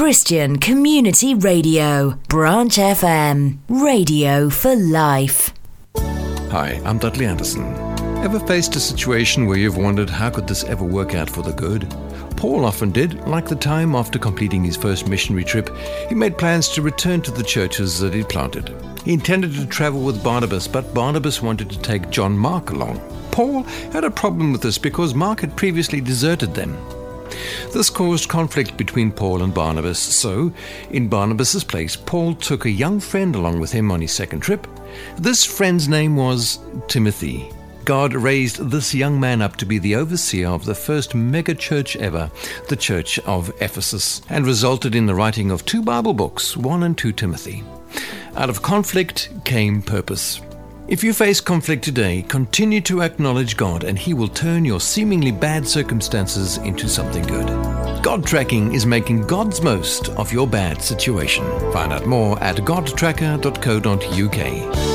Christian Community Radio, Branch FM, radio for life. Hi, I'm Dudley Anderson. Ever faced a situation where you've wondered how could this ever work out for the good? Paul often did. Like the time after completing his first missionary trip, he made plans to return to the churches that he'd planted. He intended to travel with Barnabas, but Barnabas wanted to take John Mark along. Paul had a problem with this because Mark had previously deserted them. This caused conflict between Paul and Barnabas, so in Barnabas's place, Paul took a young friend along with him on his second trip. This friend's name was Timothy. God raised this young man up to be the overseer of the first mega church ever, the Church of Ephesus, and resulted in the writing of 2 Bible books, 1 and 2 Timothy. Out of conflict came purpose. If you face conflict today, continue to acknowledge God and He will turn your seemingly bad circumstances into something good. God Tracking is making God's most of your bad situation. Find out more at godtracker.co.uk.